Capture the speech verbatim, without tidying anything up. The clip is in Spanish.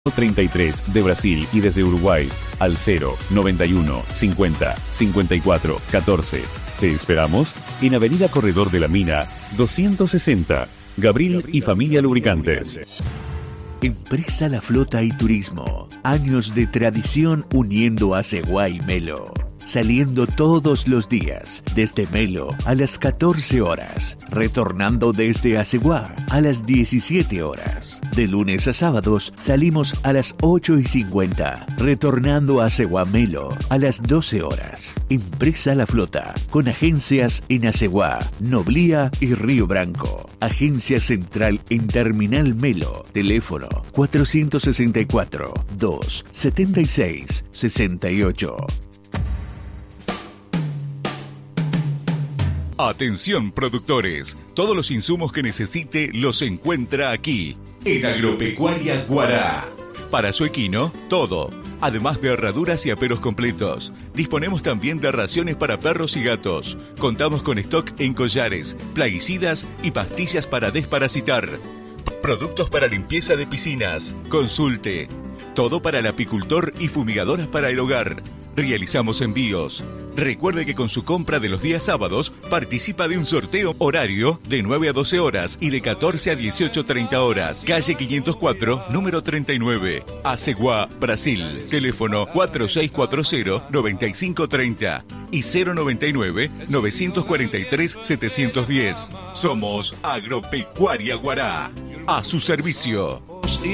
treinta y tres de Brasil y desde Uruguay al cero noventa y uno cincuenta cincuenta y cuatro catorce. Te esperamos en Avenida Corredor de la Mina doscientos sesenta, Gabriel y Familia Lubricantes. Empresa La Flota y Turismo. Años de tradición uniendo a Ceguá y Melo. Saliendo todos los días, desde Melo a las catorce horas, retornando desde Aceguá a las diecisiete horas. De lunes a sábados salimos a las ocho y cincuenta, retornando a Aceguá Melo a las doce horas. Empresa La Flota, con agencias en Aceguá, Noblía y Río Branco. Agencia central en Terminal Melo. Teléfono cuatrocientos sesenta y cuatro, doscientos setenta y seis, sesenta y ocho. Atención productores, todos los insumos que necesite los encuentra aquí, en Agropecuaria Guará. Para su equino, todo, además de herraduras y aperos completos. Disponemos también de raciones para perros y gatos. Contamos con stock en collares, plaguicidas y pastillas para desparasitar. Productos para limpieza de piscinas. Consulte. Todo para el apicultor y fumigadoras para el hogar. Realizamos envíos. Recuerde que con su compra de los días sábados participa de un sorteo horario de nueve a doce horas y de catorce a dieciocho treinta horas. Calle quinientos cuatro, número treinta y nueve, Aceguá, Brasil. Teléfono cuatro seis cuatro cero, nueve cinco tres cero y cero noventa y nueve, novecientos cuarenta y tres, setecientos diez. Somos Agropecuaria Guará. A su servicio.